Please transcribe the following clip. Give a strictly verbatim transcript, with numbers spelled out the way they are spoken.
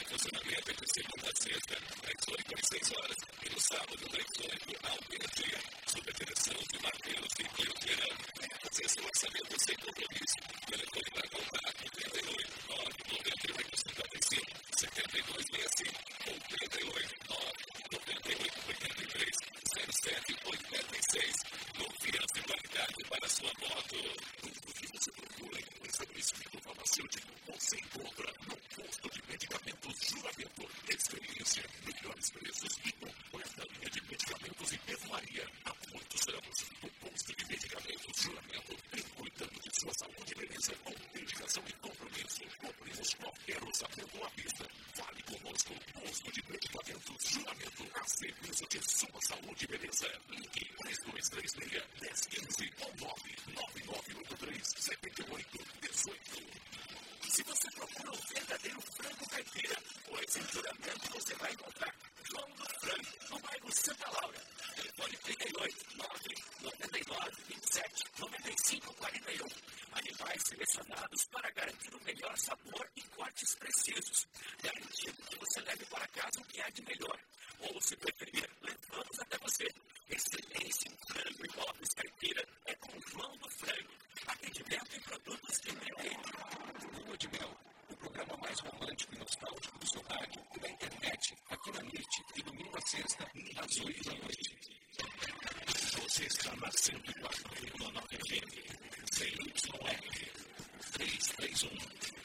funcionamento é de segunda a sexta, das oito às seis horas, e no sábado, das oito ao meio-dia, sob a direção de Matheus e Cleutiana. Acesso ao orçamento sem compromisso. Telefone para contato trinta e oito, nove, noventa e oito, cinquenta e cinco, setenta e dois sessenta e cinco ou trinta e oito, nove, noventa e oito, oitenta e três, zero sete, oitenta e seis. Confiança e qualidade para sua moto. Tudo que você procura em um estabelecimento farmacêutico, você encontra no posto de medicamentos Juramento. Experiência, melhores preços e completa linha de medicamentos e perfumaria. Há muitos anos, o posto de medicamentos Juramento vem cuidando de sua saúde e beleza com dedicação e compromisso. Cobrimos qualquer orçamento à vista. Fale conosco, posto de medicamentos Juramento. A serviço de sua saúde e beleza. Ligue três dois três seis, um zero um cinco ou nove nove nove oito três sete oito um oito. Se você procura um verdadeiro frango caipira, pois em Juramento você vai encontrar João do Frango, no bairro Santa Laura. Telefone trinta e oito, nove, noventa e nove, vinte e sete, noventa e cinco, quarenta e um. Animais selecionados para garantir o melhor sabor e cortes precisos. Garantindo que você leve para casa o que há de melhor. Ou, se preferir, levamos até você. Excelência em frango e móveis caipira é com o João do Frango. Atendimento em produtos de mel. Lua de Mel, o programa mais romântico e nostálgico do seu rádio e da internet, aqui na NIT, de domingo a sexta, às oito da noite. Você está na cento e quatro vírgula nove F M, C Y R, trezentos e trinta e um.